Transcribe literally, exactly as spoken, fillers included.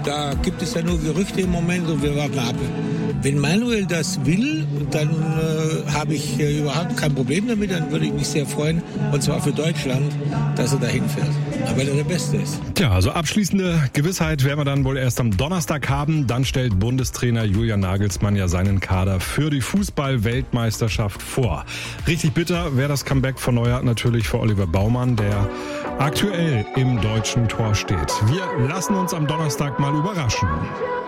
da gibt es ja nur Gerüchte im Moment und wir warten ab. Wenn Manuel das will, dann äh, habe ich äh, überhaupt kein Problem damit, dann würde ich mich sehr freuen, und zwar für Deutschland, dass er dahin fährt, weil er der Beste ist. Tja, also abschließende Gewissheit werden wir dann wohl erst am Donnerstag haben. Dann stellt Bundestrainer Julian Nagelsmann ja seinen Kader für die Fußball-Weltmeisterschaft vor. Richtig bitter wäre das Comeback von Neuer natürlich für Oliver Baumann, der aktuell im deutschen Tor steht. Wir lassen uns am Donnerstag mal überraschen.